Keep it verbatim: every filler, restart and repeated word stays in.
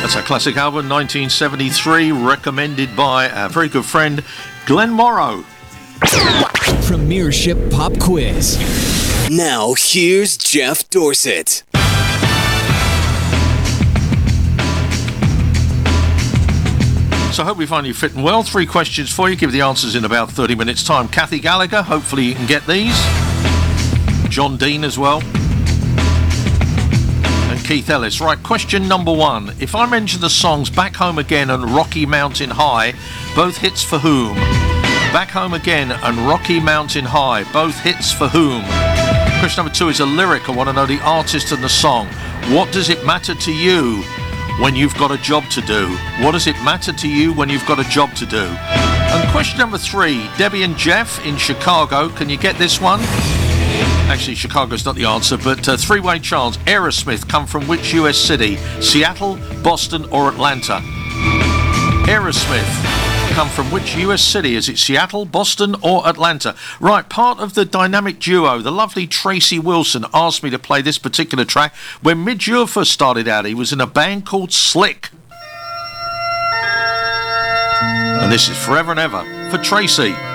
That's a classic album, nineteen seventy-three, recommended by our very good friend Glenn Morrow. Premiership Pop Quiz. Now here's Jeff Dorset. So I hope we find you fit and well. Three questions for you. Give the answers in about thirty minutes' time. Kathy Gallagher, hopefully you can get these. John Dean as well. And Keith Ellis. Right, question number one. If I mention the songs Back Home Again and Rocky Mountain High, both hits for whom? Back Home Again and Rocky Mountain High, both hits for whom? Question number two is a lyric. I want to know the artist and the song. What does it matter to you when you've got a job to do? What does it matter to you when you've got a job to do? And question number three, Debbie and Jeff in Chicago. Can you get this one? Actually, Chicago's not the answer, but uh, three-way chance. Aerosmith come from which U S city? Seattle, Boston, or Atlanta? Aerosmith come from which U S city? Is it Seattle, Boston, or Atlanta? Right, part of the dynamic duo, the lovely Tracy Wilson, asked me to play this particular track. When Midge Ure first started out, he was in a band called Slick. And this is Forever and Ever for Tracy.